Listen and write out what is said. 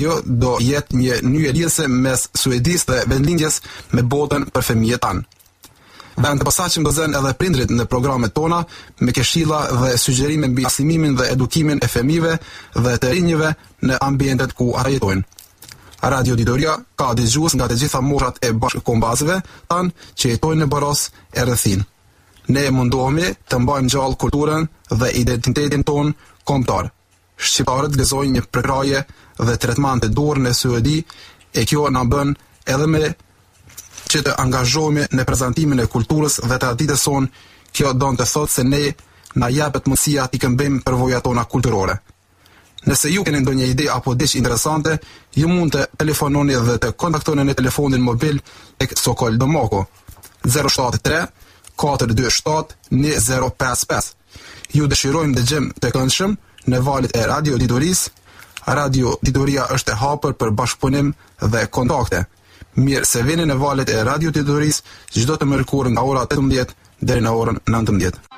do jetë një nyje lidhëse mes Suedisë dhe vendlindjes me botën për fëmijët tanë. Vend të posaçëm do zënë edhe prindrit në programet tona me këshilla dhe sugjerime mbi arsimimin dhe edukimin e fëmijëve dhe të rinjve në ambientet ku ata jetojnë. Radio Ditoria ka dëgjues nga të gjitha moshat e bashkëkombëtarëve tanë që jetojnë në Boros e rrethin. Ne mundohemi të mbajmë gjallë kulturën dhe identitetin ton kombëtar. Shqiptarët gëzojnë një përkraje dhe tretman të dorë në Suedi e kjo na bën edhe me që të angazhohemi në prezantimin e kulturës dhe traditës sonë. Kjo don të thotë se ne na japet mundësia t'i këmbejmë përvojat tona kulturore. Nëse ju keni ndonjë ide apo diçka interesante, ju mund të telefononi dhe të kontaktoni në telefonin mobil tek Sokol Domoko 073 427 1055. Ju dëshirojmë dëgjem të këndshëm në valët e Radio Ditorisë. Radio Ditoria është e hapur për bashkëpunim dhe kontakte. Mirë se vini në valët e Radio Ditorisë çdo të mërkurë nga ora 18 deri në orën 19.